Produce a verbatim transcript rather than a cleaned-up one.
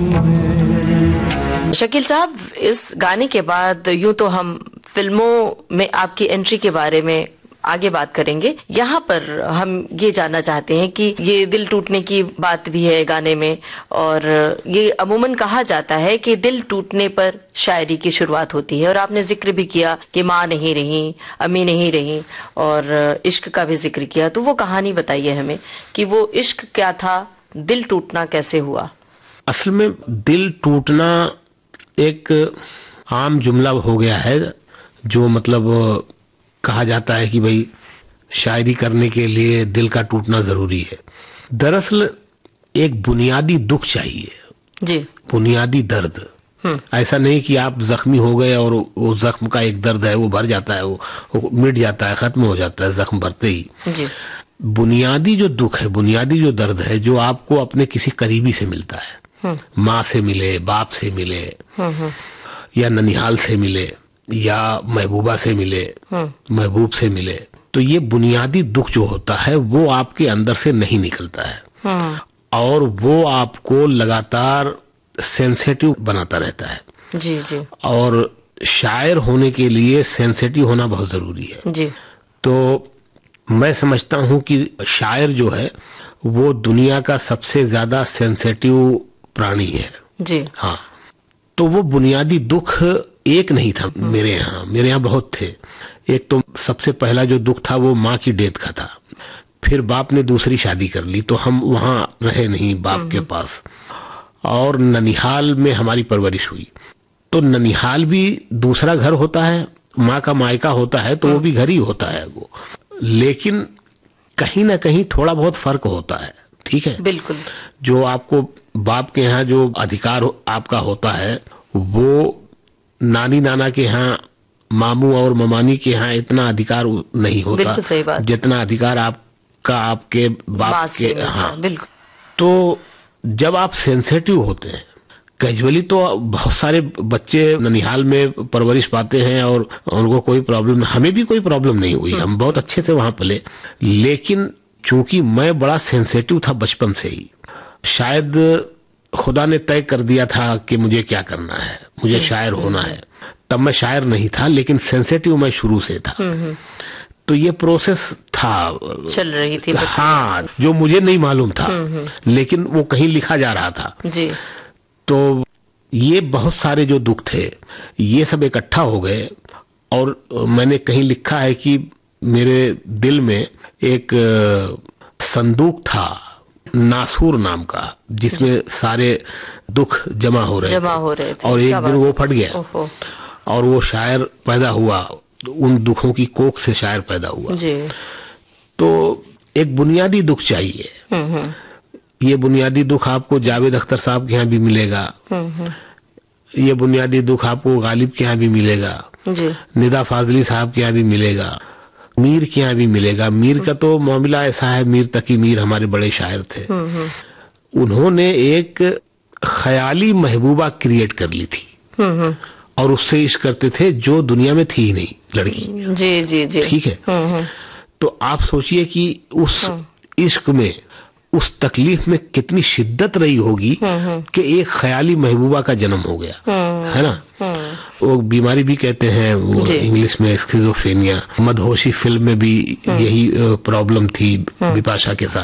शकील साहब, इस गाने के बाद यूं तो हम फिल्मों में आपकी एंट्री के बारे में आगे बात करेंगे। यहाँ पर हम ये जानना चाहते हैं कि ये दिल टूटने की बात भी है गाने में, और ये अमूमन कहा जाता है कि दिल टूटने पर शायरी की शुरुआत होती है। और आपने जिक्र भी किया कि माँ नहीं रही, अम्मी नहीं रही, और इश्क का भी जिक्र किया। तो वो कहानी बताइए हमें कि वो इश्क क्या था, दिल टूटना कैसे हुआ? असल में दिल टूटना एक आम जुमला हो गया है, जो मतलब कहा जाता है कि भाई शायरी करने के लिए दिल का टूटना जरूरी है। दरअसल एक बुनियादी दुख चाहिए जी, बुनियादी दर्द। ऐसा नहीं कि आप जख्मी हो गए और वो जख्म का एक दर्द है वो भर जाता है, वो, वो मिट जाता है, खत्म हो जाता है जख्म भरते ही जी। बुनियादी जो दुख है, बुनियादी जो दर्द है, जो आपको अपने किसी करीबी से मिलता है, माँ से मिले, बाप से मिले, या ननिहाल से मिले, या महबूबा से मिले, महबूब से मिले, तो ये बुनियादी दुख जो होता है वो आपके अंदर से नहीं निकलता है, और वो आपको लगातार सेंसिटिव बनाता रहता है। जी जी। और शायर होने के लिए सेंसिटिव होना बहुत जरूरी है जी। तो मैं समझता हूँ कि शायर जो है वो दुनिया का सबसे ज्यादा सेंसिटिव प्राणी है। जी हाँ, तो वो बुनियादी दुख एक नहीं था मेरे यहाँ, मेरे यहाँ बहुत थे। एक तो सबसे पहला जो दुख था वो माँ की डेथ का था। फिर बाप ने दूसरी शादी कर ली तो हम वहाँ रहे नहीं बाप के पास, और ननिहाल में हमारी परवरिश हुई। तो ननिहाल भी दूसरा घर होता है, माँ का मायका होता है, तो वो भी घर ही होता है वो, लेकिन कहीं ना कहीं थोड़ा बहुत फर्क होता है। ठीक है, बिल्कुल। जो आपको बाप के यहाँ जो अधिकार आपका होता है वो नानी नाना के यहाँ, मामू और ममानी के यहाँ इतना अधिकार नहीं होता। बिल्कुल सही बात। जितना अधिकार आपका आपके बाप के। हाँ, बिल्कुल। तो जब आप सेंसिटिव होते हैं, कैजुअली तो बहुत सारे बच्चे ननिहाल में परवरिश पाते हैं और उनको कोई प्रॉब्लम, हमें भी कोई प्रॉब्लम नहीं हुई, हम बहुत अच्छे से वहां पले। लेकिन चूंकि मैं बड़ा सेंसिटिव था बचपन से ही, शायद खुदा ने तय कर दिया था कि मुझे क्या करना है, मुझे शायर होना है। तब मैं शायर नहीं था, लेकिन सेंसिटिव मैं शुरू से था। तो ये प्रोसेस था, चल रही थी। हाँ, जो मुझे नहीं मालूम था, लेकिन वो कहीं लिखा जा रहा था जी। तो ये बहुत सारे जो दुख थे ये सब इकट्ठा हो गए, और मैंने कहीं लिखा है कि मेरे दिल में एक संदूक था नासूर नाम का, जिसमें सारे दुख जमा हो रहे जमा थे, हो रहे थे। और एक दिन वो फट गया और वो शायर पैदा हुआ, उन दुखों की कोख से शायर पैदा हुआ जी। तो एक बुनियादी दुख चाहिए। ये बुनियादी दुख आपको जावेद अख्तर साहब के यहाँ भी मिलेगा, ये बुनियादी दुख आपको गालिब के यहाँ भी मिलेगा जी। निदा फाजली साहब के यहाँ भी मिलेगा, मीर के यहाँ भी मिलेगा। मीर का तो मामला ऐसा है, मीर तकी मीर हमारे बड़े शायर थे, उन्होंने एक ख्याली महबूबा क्रिएट कर ली थी और उससे इश्क करते थे जो दुनिया में थी ही नहीं लड़की। जी जी जी। ठीक है, तो आप सोचिए कि उस इश्क में, उस तकलीफ में कितनी शिद्दत रही होगी कि एक ख्याली महबूबा का जन्म हो गया, है ना। वो बीमारी भी कहते हैं वो इंग्लिश में स्किज़ोफ्रेनिया। मदहोशी फिल्म में भी यही प्रॉब्लम थी बिपाशा के साथ।